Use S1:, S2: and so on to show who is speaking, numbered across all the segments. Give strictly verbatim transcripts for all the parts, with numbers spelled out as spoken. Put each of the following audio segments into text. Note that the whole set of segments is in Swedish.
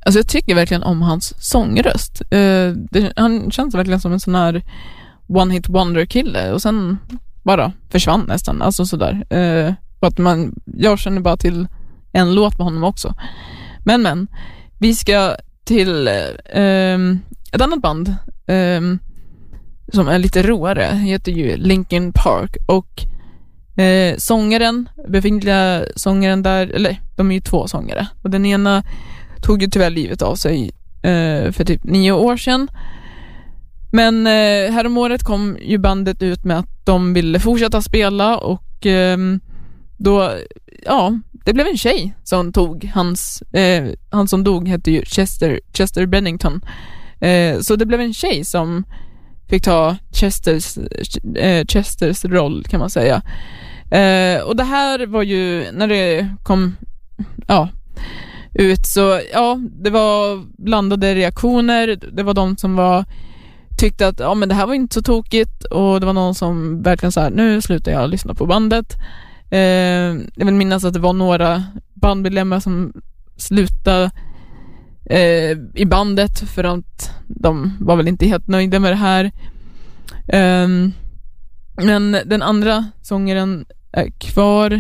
S1: alltså jag tycker verkligen om hans sångröst. Uh, det, han känns verkligen som en sån här one hit wonder kille och sen bara försvann nästan, alltså sådär. Uh, och att man, jag känner bara till en låt på honom också. Men men, vi ska till uh, ett annat band uh, som är lite roare, heter ju Linkin Park, och uh, sångaren, befintliga sångaren där, eller de är ju två sångare, och den ena tog ju tyvärr livet av sig uh, för typ nio år sedan. Men uh, häromåret kom ju bandet ut med att de ville fortsätta spela, och uh, då, ja, det blev en tjej som tog hans, uh, han som dog hette ju Chester, Chester Bennington. Uh, så det blev en tjej som fick ta Chesters, uh, Chesters roll, kan man säga. Uh, och det här var ju, när det kom, ja, ut, så ja, det var blandade reaktioner. Det var de som var tyckte att ja, men det här var inte så tokigt, och det var någon som verkligen så här, nu slutar jag lyssna på bandet. Eh, jag vill minnas att det var några bandmedlemmar som slutade eh, i bandet för att de var väl inte helt nöjda med det här. Eh, men den andra sångaren är kvar,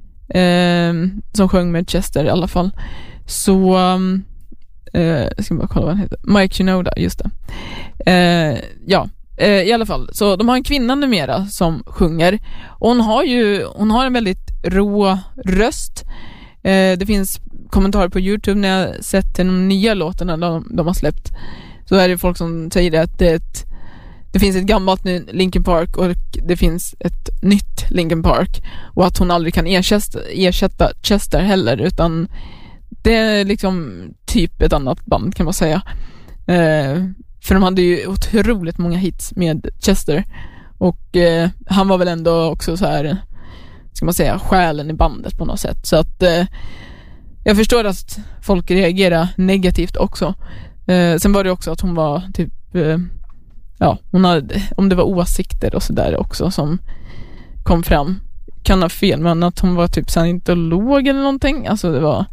S1: eh, som sjöng med Chester i alla fall. Så um, uh, jag ska bara kolla vad han heter. Mike Shinoda, just det. Uh, ja, uh, i alla fall. Så de har en kvinna numera som sjunger. Och hon har ju hon har en väldigt rå röst. Uh, det finns kommentarer på YouTube när jag sett de nya låtarna de, de har släppt. Så är det folk som säger att det, är ett, det finns ett gammalt Linkin Park och det finns ett nytt Linkin Park. Och att hon aldrig kan ersätta, ersätta Chester heller, utan det är liksom typ ett annat band, kan man säga. Eh, för de hade ju otroligt många hits med Chester. Och eh, han var väl ändå också så här, ska man säga, själen i bandet på något sätt. Så att eh, jag förstår att folk reagerar negativt också. Eh, sen var det också att hon var typ, eh, ja, hon hade, om det var åsikter och sådär också som kom fram. Kan ha fel, men att hon var typ scientolog eller någonting. Alltså det var,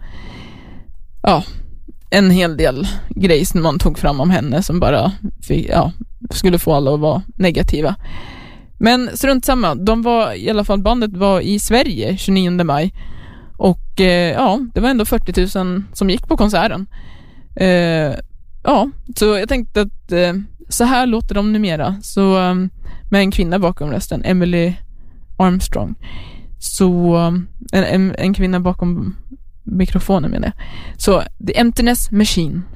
S1: ja, en hel del grejer som man tog fram om henne som bara fick, ja, skulle få alla att vara negativa. Men strunt samma, de var i alla fall, bandet var i Sverige tjugonionde maj, och eh, ja, det var ändå fyrtio tusen som gick på konserten. Eh, ja, så jag tänkte att eh, så här låter de numera, så eh, med en kvinna bakom rösten, Emily Armstrong. Så en, en, en kvinna bakom mikrofonen, menar jag. Så The Emptiness Machine.